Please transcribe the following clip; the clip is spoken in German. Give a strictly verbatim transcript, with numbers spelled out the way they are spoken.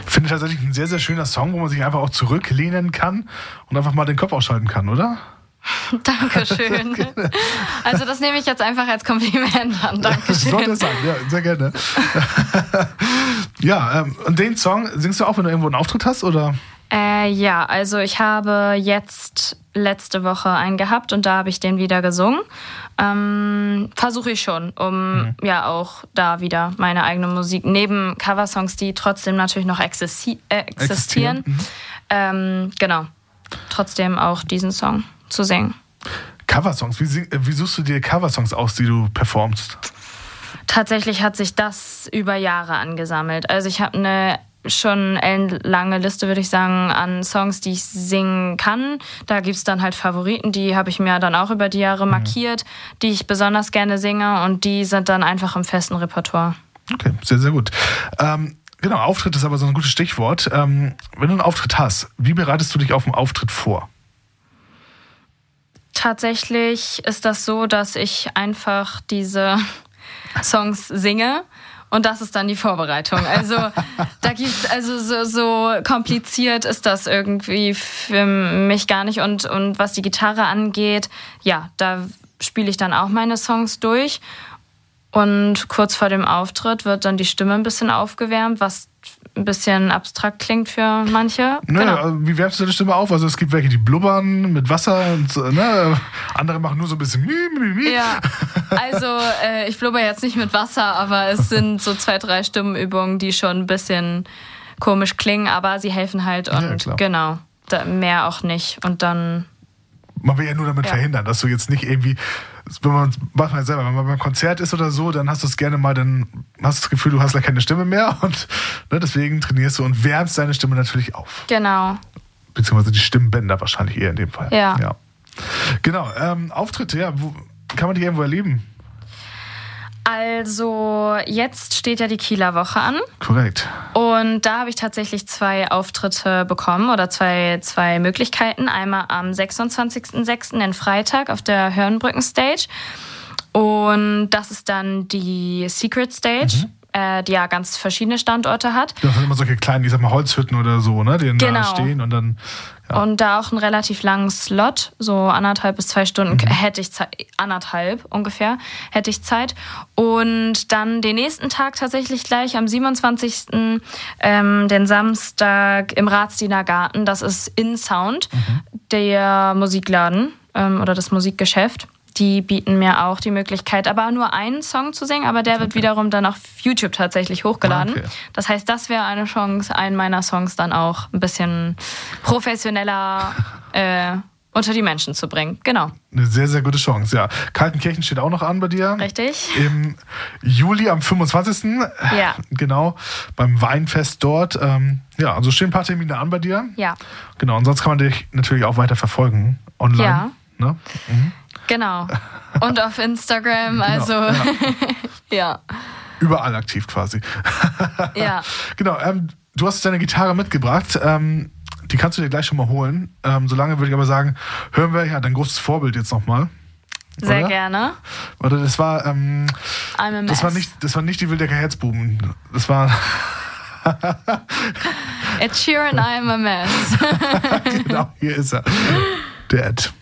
Ich finde tatsächlich ein sehr, sehr schöner Song, wo man sich einfach auch zurücklehnen kann und einfach mal den Kopf ausschalten kann, oder? Dankeschön. Also das nehme ich jetzt einfach als Kompliment an. Dankeschön. Sollte sein, ja, sehr gerne. Ja, ähm, und den Song singst du auch, wenn du irgendwo einen Auftritt hast, oder? Äh, ja, also ich habe jetzt letzte Woche einen gehabt und da habe ich den wieder gesungen. Ähm, Versuche ich schon, um mhm. ja auch da wieder meine eigene Musik, neben Coversongs, die trotzdem natürlich noch existi- äh, existieren, existieren. Mhm. Ähm, genau, trotzdem auch diesen Song zu singen. Coversongs, wie, wie suchst du dir Coversongs aus, die du performst? Tatsächlich hat sich das über Jahre angesammelt. Also ich habe eine schon eine lange Liste, würde ich sagen, an Songs, die ich singen kann. Da gibt es dann halt Favoriten, die habe ich mir dann auch über die Jahre mhm. markiert, die ich besonders gerne singe und die sind dann einfach im festen Repertoire. Okay, sehr, sehr gut. Ähm, genau, Auftritt ist aber so ein gutes Stichwort. Ähm, wenn du einen Auftritt hast, wie bereitest du dich auf einen Auftritt vor? Tatsächlich ist das so, dass ich einfach diese Songs singe. Und das ist dann die Vorbereitung. Also da gibt's also so, so kompliziert ist das irgendwie für mich gar nicht. Und, und was die Gitarre angeht, ja, da spiele ich dann auch meine Songs durch. Und kurz vor dem Auftritt wird dann die Stimme ein bisschen aufgewärmt, was ein bisschen abstrakt klingt für manche. Naja, genau. Wie wärmst du deine Stimme auf? Also es gibt welche, die blubbern mit Wasser und so, ne? Andere machen nur so ein bisschen mi, mi, mi. Ja, also äh, ich blubber jetzt nicht mit Wasser, aber es sind so zwei, drei Stimmenübungen, die schon ein bisschen komisch klingen, aber sie helfen halt und ja, genau, da, mehr auch nicht. Und dann... Man will ja nur damit ja. verhindern, dass du jetzt nicht irgendwie, wenn man, macht man selber, wenn man beim Konzert ist oder so, dann hast du es gerne mal, dann hast du das Gefühl, du hast gleich keine Stimme mehr und ne, deswegen trainierst du und wärmst deine Stimme natürlich auf. Genau. Beziehungsweise die Stimmbänder wahrscheinlich eher in dem Fall. Ja. ja. Genau, ähm, Auftritte, ja, wo, kann man die irgendwo erleben? Also jetzt steht ja die Kieler Woche an. Korrekt. Und da habe ich tatsächlich zwei Auftritte bekommen oder zwei, zwei Möglichkeiten. Einmal am sechsundzwanzigsten sechsten den Freitag auf der Hörnbrücken Stage. Und das ist dann die Secret Stage, mhm. äh, die ja ganz verschiedene Standorte hat. Das sind immer solche kleinen, ich sag mal, Holzhütten oder so, ne, die dann genau. da stehen und dann... Ja. Und da auch einen relativ langen Slot, so anderthalb bis zwei Stunden mhm. hätte ich Zeit, anderthalb ungefähr, hätte ich Zeit. Und dann den nächsten Tag tatsächlich gleich am siebenundzwanzigsten Ähm, den Samstag im Ratsdiener Garten, das ist InSound, mhm. der Musikladen ähm, oder das Musikgeschäft. Die bieten mir auch die Möglichkeit, aber nur einen Song zu singen, aber der wird okay. wiederum dann auf YouTube tatsächlich hochgeladen. Okay. Das heißt, das wäre eine Chance, einen meiner Songs dann auch ein bisschen professioneller äh, unter die Menschen zu bringen. Genau. Eine sehr, sehr gute Chance, ja. Kaltenkirchen steht auch noch an bei dir. Richtig. Im Juli am fünfundzwanzigsten Ja. Genau, beim Weinfest dort. Ähm, ja, also stehen ein paar Termine an bei dir. Ja. Genau, und sonst kann man dich natürlich auch weiter verfolgen online. Ja. Ne? Mhm. Genau. Und auf Instagram, also genau, ja. ja. Überall aktiv quasi. Ja. Genau, ähm, du hast deine Gitarre mitgebracht. Ähm, die kannst du dir gleich schon mal holen. Ähm, solange würde ich aber sagen, hören wir ja dein großes Vorbild jetzt nochmal. Sehr oder? gerne. Oder das war, ähm, I'm a mess. das war nicht, das war nicht die Wildecker Herzbuben. Das war Ed Sheeran, I'm a mess. Genau, hier ist er. Der Ed.